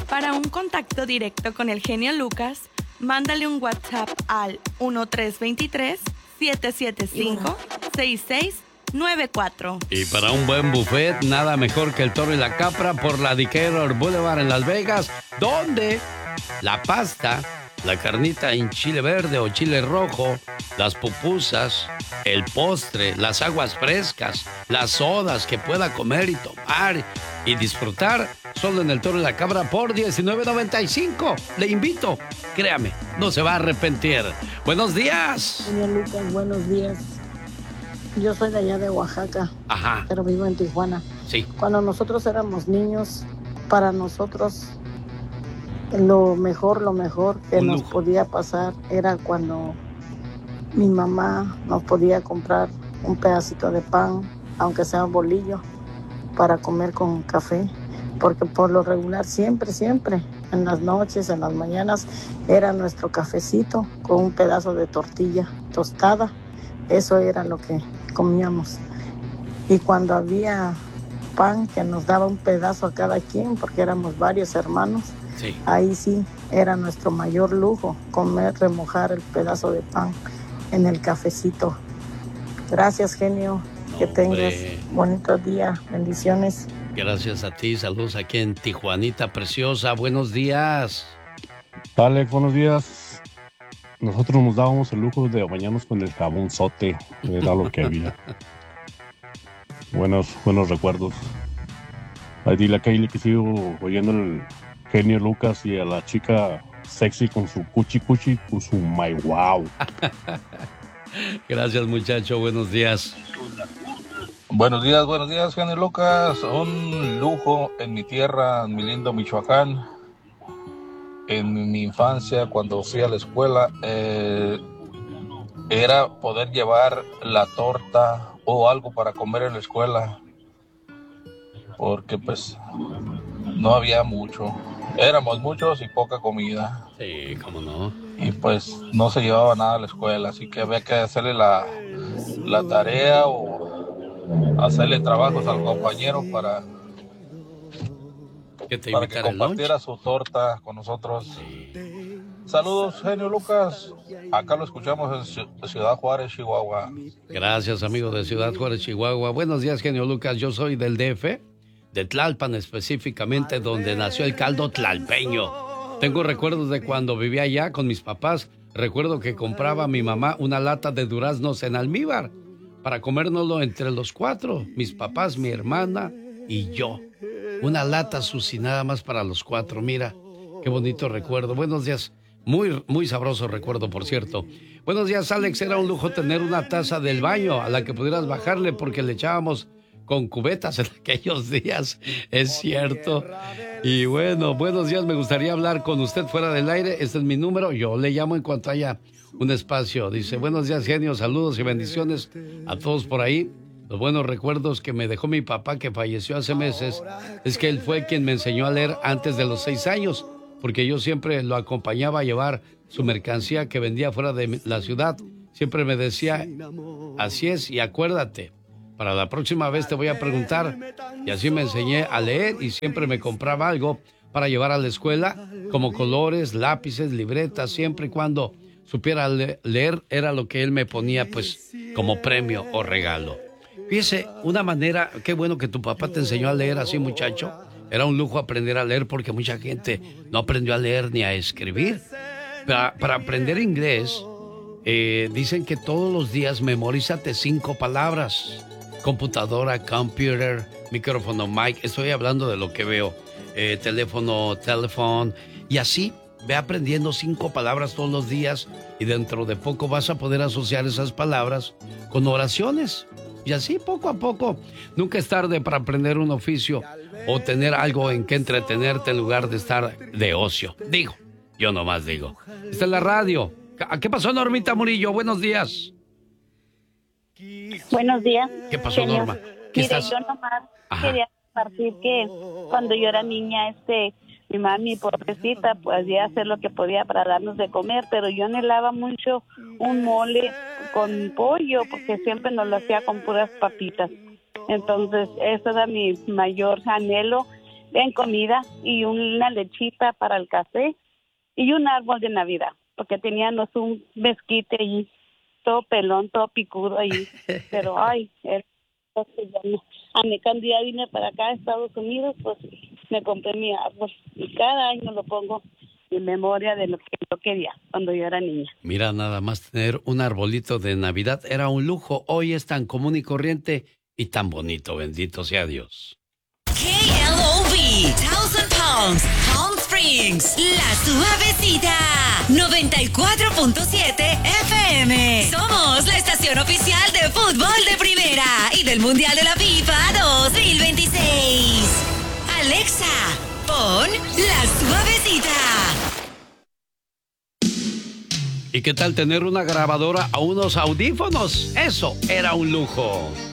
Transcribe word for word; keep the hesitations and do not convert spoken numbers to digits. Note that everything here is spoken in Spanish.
Para un contacto directo con el genio Lucas, mándale un WhatsApp al uno tres dos tres, siete siete cinco, seis seis nueve cuatro. Y para un buen buffet, nada mejor que el Toro y la Capra por la Decatur Boulevard en Las Vegas, donde la pasta, la carnita en chile verde o chile rojo, las pupusas, el postre, las aguas frescas, las sodas que pueda comer y tomar y disfrutar, solo en el Toro y la Cabra por diecinueve noventa y cinco. Le invito, créame, no se va a arrepentir. Buenos días. Señor Lucas, buenos días. Yo soy de allá de Oaxaca, Ajá. pero vivo en Tijuana. Sí. Cuando nosotros éramos niños, para nosotros lo mejor, lo mejor que nos podía pasar era cuando mi mamá nos podía comprar un pedacito de pan, aunque sea un bolillo, para comer con café, porque por lo regular siempre, siempre, en las noches, en las mañanas, era nuestro cafecito con un pedazo de tortilla tostada. Eso era lo que comíamos. Y cuando había pan, que nos daba un pedazo a cada quien, porque éramos varios hermanos, sí. Ahí sí era nuestro mayor lujo, comer, remojar el pedazo de pan en el cafecito. Gracias, genio. No, que tengas bonito día. Bendiciones. Gracias a ti. Saludos aquí en Tijuanita preciosa. Buenos días. Alex, buenos días. Nosotros nos dábamos el lujo de bañarnos con el jabonzote. Era lo que había. Buenos, buenos recuerdos. Ay, dile a Kaylee que sigo oyendo el genio Lucas y a la chica sexy con su cuchi cuchi, con su my wow. Gracias, muchacho. Buenos días. Buenos días, buenos días, genio Lucas. Un lujo en mi tierra, en mi lindo Michoacán. En mi infancia, cuando fui a la escuela, eh, era poder llevar la torta o algo para comer en la escuela, porque pues no había mucho. Éramos muchos y poca comida. Sí, cómo no. Y pues no se llevaba nada a la escuela, así que había que hacerle la, la tarea o hacerle trabajos al compañero para, que, te para que compartiera su torta con nosotros. Sí. Saludos, genio Lucas. Acá lo escuchamos en Ciudad Juárez, Chihuahua. Gracias, amigo de Ciudad Juárez, Chihuahua. Buenos días, genio Lucas. Yo soy del D F, de Tlalpan específicamente, donde nació el caldo tlalpeño. Tengo recuerdos de cuando vivía allá con mis papás. Recuerdo que compraba a mi mamá una lata de duraznos en almíbar para comérnoslo entre los cuatro, mis papás, mi hermana y yo. Una lata Susi, nada más para los cuatro. Mira, qué bonito recuerdo. Buenos días. Muy, muy sabroso recuerdo, por cierto. Buenos días, Alex. Era un lujo tener una taza del baño a la que pudieras bajarle porque le echábamos con cubetas en aquellos días. Es cierto. Y bueno, buenos días. Me gustaría hablar con usted fuera del aire. Este es mi número. Yo le llamo en cuanto haya un espacio. Dice, buenos días, genio. Saludos y bendiciones a todos por ahí. Los buenos recuerdos que me dejó mi papá, que falleció hace meses, es que él fue quien me enseñó a leer antes de los seis años, porque yo siempre lo acompañaba a llevar su mercancía que vendía fuera de la ciudad. Siempre me decía, así es, y acuérdate, para la próxima vez te voy a preguntar. Y así me enseñé a leer y siempre me compraba algo para llevar a la escuela, como colores, lápices, libretas, siempre y cuando supiera le- leer, era lo que él me ponía pues como premio o regalo. Fíjese, una manera, qué bueno que tu papá te enseñó a leer así, muchacho. Era un lujo aprender a leer porque mucha gente no aprendió a leer ni a escribir. Para, para aprender inglés, eh, dicen que todos los días memorízate cinco palabras. Computadora, computer, micrófono, mic. Estoy hablando de lo que veo. Eh, teléfono, teléfono. Y así, ve aprendiendo cinco palabras todos los días y dentro de poco vas a poder asociar esas palabras con oraciones. Y así, poco a poco. Nunca es tarde para aprender un oficio o tener algo en que entretenerte en lugar de estar de ocio. Digo, yo nomás digo. Esta es la radio. ¿Qué pasó, Normita Murillo? Buenos días. Buenos días. ¿Qué pasó, señor. Norma? ¿Qué Mire, estás? yo nomás Ajá. quería compartir que cuando yo era niña, este, mi mami, pobrecita, pues hacía hacer lo que podía para darnos de comer, pero yo anhelaba mucho un mole con pollo, porque siempre nos lo hacía con puras papitas. Entonces, eso era mi mayor anhelo. en comida y una lechita para el café y un árbol de Navidad, porque teníamos un mezquite allí, todo pelón, todo picudo allí, pero ay, el, a mí cuando ya vine para acá a Estados Unidos, pues me compré mi árbol y cada año lo pongo en memoria de lo que yo quería cuando yo era niña. Mira, nada más tener un arbolito de Navidad era un lujo. Hoy es tan común y corriente y tan bonito, bendito sea Dios. K L O V, Thousand Palms, Palm Springs, La Suavecita, noventa y cuatro punto siete F M. Somos la estación oficial de fútbol de primera y del Mundial de la FIFA dos mil veintiséis. Alexa, pon La Suavecita. ¿Y qué tal tener una grabadora o unos audífonos? Eso era un lujo.